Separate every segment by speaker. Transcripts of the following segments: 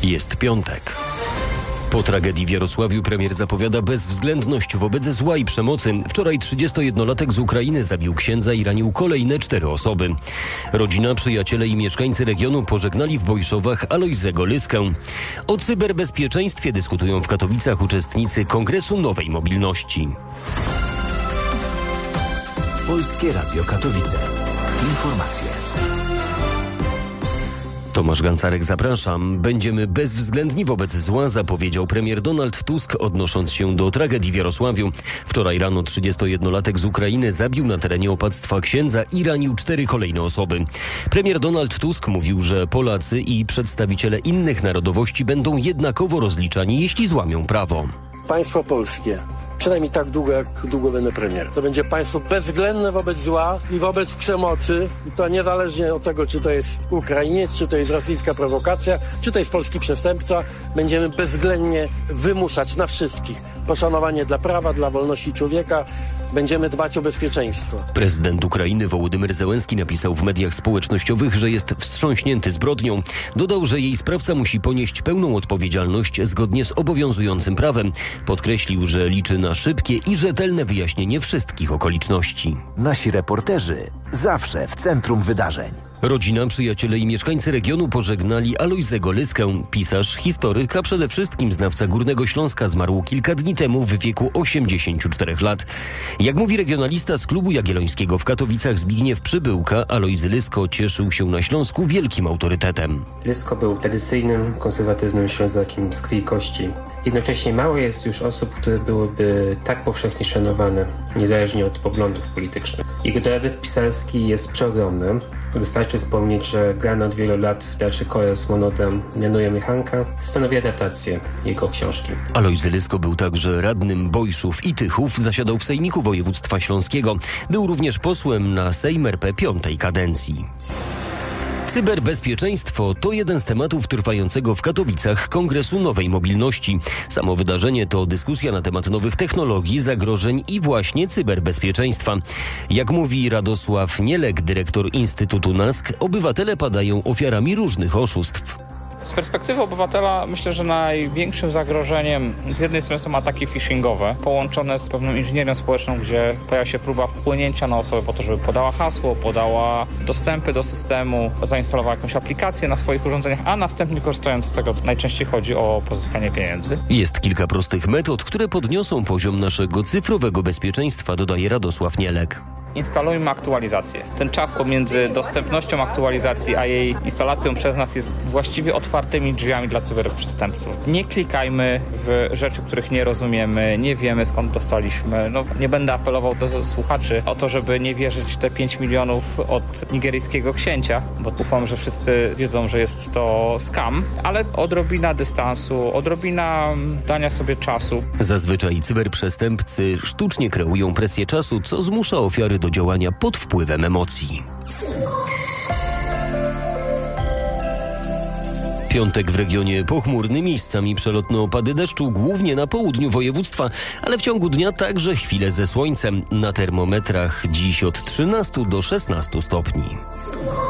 Speaker 1: Jest piątek. Po tragedii w Jarosławiu premier zapowiada bezwzględność wobec zła i przemocy. Wczoraj 31-latek z Ukrainy zabił księdza i ranił kolejne 4 osoby. Rodzina, przyjaciele i mieszkańcy regionu pożegnali w Bojszowach Alojzego Lyskę. O cyberbezpieczeństwie dyskutują w Katowicach uczestnicy Kongresu Nowej Mobilności.
Speaker 2: Polskie Radio Katowice. Informacje.
Speaker 1: Tomasz Gancarek, zapraszam. Będziemy bezwzględni wobec zła, zapowiedział premier Donald Tusk, odnosząc się do tragedii w Jarosławiu. Wczoraj rano 31-latek z Ukrainy zabił na terenie opactwa księdza i ranił 4 kolejne osoby. Premier Donald Tusk mówił, że Polacy i przedstawiciele innych narodowości będą jednakowo rozliczani, jeśli złamią prawo.
Speaker 3: Państwo polskie, przynajmniej tak długo, jak długo będę premier, to będzie państwo bezwzględne wobec zła i wobec przemocy. I to niezależnie od tego, czy to jest Ukrainiec, czy to jest rosyjska prowokacja, czy to jest polski przestępca. Będziemy bezwzględnie wymuszać na wszystkich poszanowanie dla prawa, dla wolności człowieka. Będziemy dbać o bezpieczeństwo.
Speaker 1: Prezydent Ukrainy Wołodymyr Zełenski napisał w mediach społecznościowych, że jest wstrząśnięty zbrodnią. Dodał, że jej sprawca musi ponieść pełną odpowiedzialność zgodnie z obowiązującym prawem. Podkreślił, że liczy na szybkie i rzetelne wyjaśnienie wszystkich okoliczności.
Speaker 2: Nasi reporterzy zawsze w centrum wydarzeń.
Speaker 1: Rodzina, przyjaciele i mieszkańcy regionu pożegnali Alojzego Lyskę. Pisarz, historyk, a przede wszystkim znawca Górnego Śląska zmarł kilka dni temu w wieku 84 lat. Jak mówi regionalista z Klubu Jagiellońskiego w Katowicach Zbigniew Przybyłka, Alojzy Lysko cieszył się na Śląsku wielkim autorytetem.
Speaker 4: Lysko był tradycyjnym, konserwatywnym Ślązakiem z krwi i kości. Jednocześnie mało jest już osób, które byłyby tak powszechnie szanowane, niezależnie od poglądów politycznych. Jego dorobek pisarski jest przeogromny. Wystarczy wspomnieć, że grany od wielu lat w teatrze Kole z Monodem Mianuje Mychanka stanowi adaptację jego książki.
Speaker 1: Alojzy Lysko był także radnym Bojszów i Tychów, zasiadał w Sejmiku Województwa Śląskiego. Był również posłem na Sejm RP 5. kadencji. Cyberbezpieczeństwo to jeden z tematów trwającego w Katowicach Kongresu Nowej Mobilności. Samo wydarzenie to dyskusja na temat nowych technologii, zagrożeń i właśnie cyberbezpieczeństwa. Jak mówi Radosław Nielek, dyrektor Instytutu NASK, obywatele padają ofiarami różnych oszustw.
Speaker 5: Z perspektywy obywatela myślę, że największym zagrożeniem z jednej strony są ataki phishingowe, połączone z pewną inżynierią społeczną, gdzie pojawia się próba wpłynięcia na osobę po to, żeby podała hasło, podała dostępy do systemu, zainstalowała jakąś aplikację na swoich urządzeniach, a następnie korzystając z tego najczęściej chodzi o pozyskanie pieniędzy.
Speaker 1: Jest kilka prostych metod, które podniosą poziom naszego cyfrowego bezpieczeństwa, dodaje Radosław Nielek.
Speaker 5: Instalujmy aktualizację. Ten czas pomiędzy dostępnością aktualizacji, a jej instalacją przez nas jest właściwie otwartymi drzwiami dla cyberprzestępców. Nie klikajmy w rzeczy, których nie rozumiemy, nie wiemy skąd dostaliśmy. Nie będę apelował do słuchaczy o to, żeby nie wierzyć te 5 milionów od nigeryjskiego księcia, bo ufam, że wszyscy wiedzą, że jest to scam, ale odrobina dystansu, odrobina dania sobie czasu.
Speaker 1: Zazwyczaj cyberprzestępcy sztucznie kreują presję czasu, co zmusza ofiary do działania pod wpływem emocji. Piątek w regionie pochmurny, miejscami przelotne opady deszczu, głównie na południu województwa, ale w ciągu dnia także chwile ze słońcem. Na termometrach dziś od 13 do 16 stopni.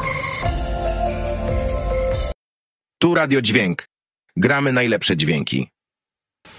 Speaker 6: Tu Radio Dźwięk. Gramy najlepsze dźwięki.